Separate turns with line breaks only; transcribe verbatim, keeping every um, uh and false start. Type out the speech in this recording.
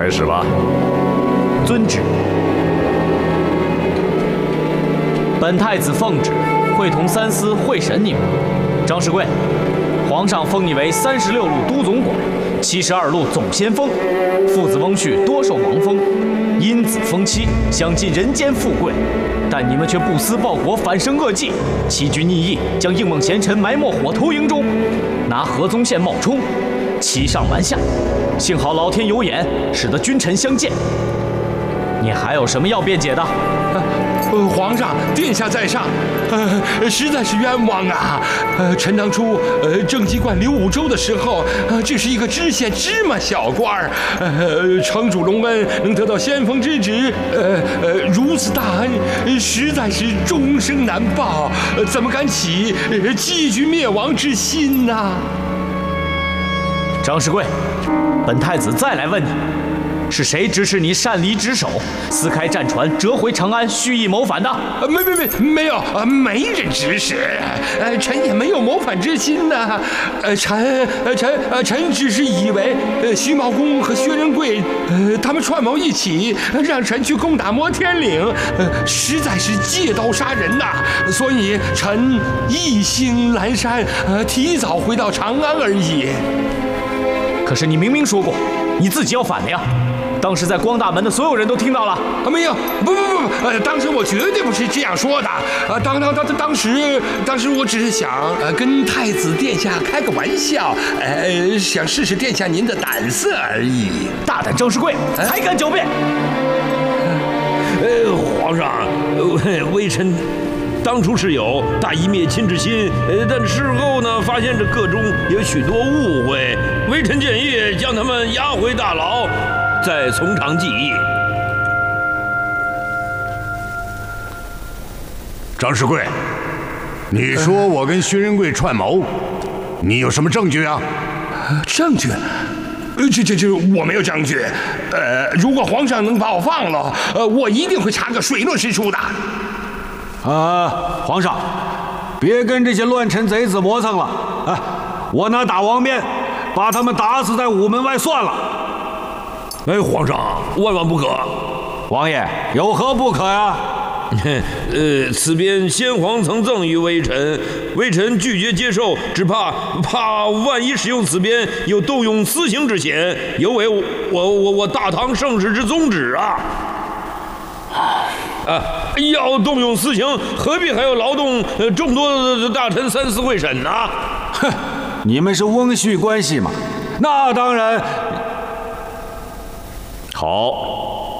开始吧。
遵旨。本太子奉旨，会同三司会审你们。张世贵，皇上封你为三十六路都总管，七十二路总先锋。父子翁婿多受王封，因子封妻，享尽人间富贵。但你们却不思报国，反生恶计，欺君逆义，将应孟贤臣埋没火头营中，拿河宗宪冒充，欺上瞒下。幸好老天有眼，使得君臣相见。你还有什么要辩解的？
呃，皇上，殿下在上，呃，实在是冤枉啊！呃，臣当初呃正机关刘武周的时候，呃，只是一个知县芝麻小官儿，呃，城主隆恩能得到先锋之职，呃呃，如此大恩，实在是终生难报，呃、怎么敢起呃欺君灭亡之心呢、啊？
张世贵，本太子再来问你。是谁指使你擅离职守，撕开战船，折回长安，蓄意谋反的？
呃，没没没没有，呃，没人指使，呃，臣也没有谋反之心呐、啊。呃，臣呃臣呃臣只是以为，呃，徐茂公和薛仁贵，呃，他们串谋一起，让臣去攻打摩天岭，呃，实在是借刀杀人呐、啊，所以臣一心阑珊，呃，提早回到长安而已。
可是你明明说过，你自己要反的呀。当时在光大门的所有人都听到了。
啊，没有，不不不不，呃，当时我绝对不是这样说的。啊，当当当当时，当时我只是想，呃，跟太子殿下开个玩笑，呃，想试试殿下您的胆色而已。
大胆张世贵，还敢狡辩？
呃，皇上，呃，微臣当初是有大义灭亲之心，呃，但事后呢，发现这个中有许多误会，微臣建议将他们押回大牢。再从长计议。
张世贵，你说我跟薛仁贵串谋，你有什么证据啊？
证据？呃，这这这，我没有证据。呃，如果皇上能把我放了，呃，我一定会查个水落石出的。
啊，皇上，别跟这些乱臣贼子磨蹭了。啊，我拿打王鞭，把他们打死在午门外算了。
哎，皇上，万万不可！
王爷，有何不可呀？
呃，此鞭先皇曾赠予微臣，微臣拒绝接受，只怕怕万一使用此鞭，有动用私刑之嫌，有违我我我我大唐盛世之宗旨啊！啊，要动用私刑，何必还要劳动呃众多的大臣三司会审呢？
哼，你们是翁婿关系嘛？那当然。
好，